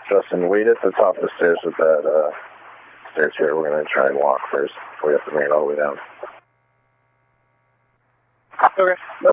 Justin, wait at the top of the stairs with that stairs here. We're going to try and walk first before we have to bring it all the way down. Okay.